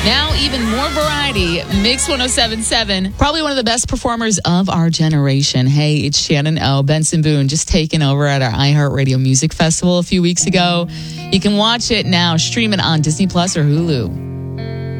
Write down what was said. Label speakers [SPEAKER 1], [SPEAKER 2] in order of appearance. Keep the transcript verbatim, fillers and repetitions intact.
[SPEAKER 1] Now, even more variety. Mix one oh seven point seven. Probably one of the best performers of our generation. Hey, it's Shannon O. Benson Boone just taking over at our iHeartRadio Music Festival a few weeks ago. You can watch it now. Stream it on Disney Plus or Hulu.